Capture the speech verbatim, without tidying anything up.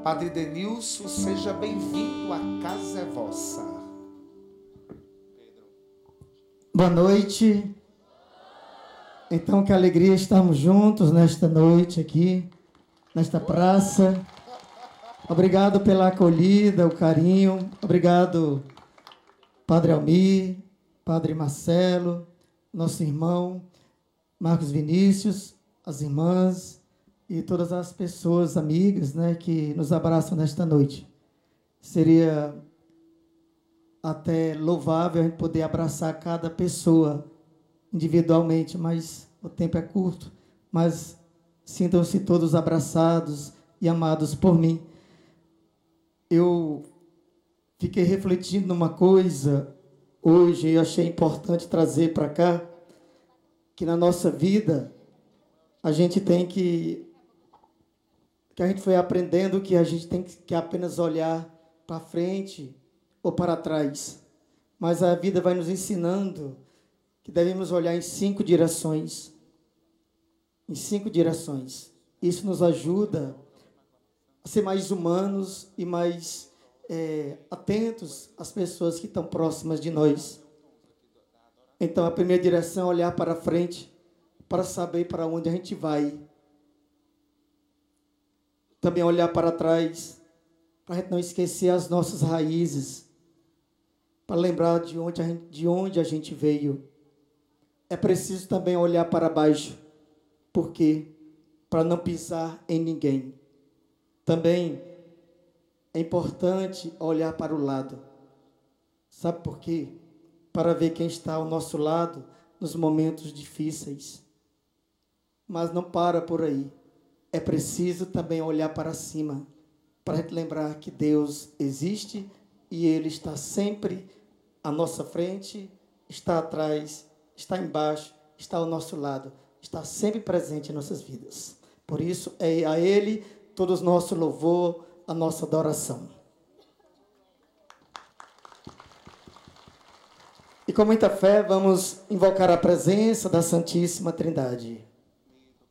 Padre Denilson, seja bem-vindo, a casa é vossa. Boa noite. Então, que alegria estarmos juntos nesta noite aqui, nesta praça. Obrigado pela acolhida, o carinho. Obrigado, Padre Almir, Padre Marcelo, nosso irmão Marcos Vinícius, as irmãs e todas as pessoas amigas, né, que nos abraçam nesta noite. Seria até louvável a gente poder abraçar cada pessoa individualmente, mas o tempo é curto. Mas sintam-se todos abraçados e amados por mim. Eu fiquei refletindo numa coisa hoje e achei importante trazer para cá, que na nossa vida a gente tem que que a gente foi aprendendo que a gente tem que apenas olhar para frente ou para trás. Mas a vida vai nos ensinando que devemos olhar em cinco direções. Em cinco direções. Isso nos ajuda a ser mais humanos e mais é, atentos às pessoas que estão próximas de nós. Então, a primeira direção é olhar para frente, para saber para onde a gente vai. Também olhar para trás, para a gente não esquecer as nossas raízes, para lembrar de onde, a gente, de onde a gente veio. É preciso também olhar para baixo. Por quê? Para não pisar em ninguém. Também é importante olhar para o lado. Sabe por quê? Para ver quem está ao nosso lado nos momentos difíceis. Mas não para por aí. É preciso também olhar para cima, para a gente lembrar que Deus existe e Ele está sempre à nossa frente, está atrás, está embaixo, está ao nosso lado, está sempre presente em nossas vidas. Por isso, é a Ele todo o nosso louvor, a nossa adoração. E com muita fé, vamos invocar a presença da Santíssima Trindade.